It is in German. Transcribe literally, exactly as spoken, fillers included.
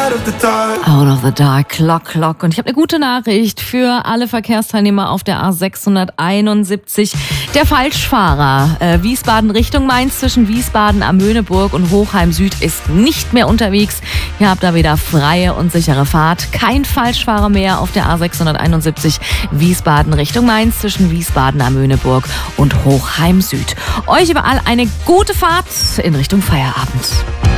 Out of the Dark, Clock, Clock. Und ich habe eine gute Nachricht für alle Verkehrsteilnehmer auf der A sechshunderteinundsiebzig. Der Falschfahrer äh, Wiesbaden Richtung Mainz zwischen Wiesbaden am Möhneburg und Hochheim Süd ist nicht mehr unterwegs. Ihr habt da wieder freie und sichere Fahrt. Kein Falschfahrer mehr auf der A sechshunderteinundsiebzig Wiesbaden Richtung Mainz zwischen Wiesbaden am Möhneburg und Hochheim Süd. Euch überall eine gute Fahrt in Richtung Feierabend.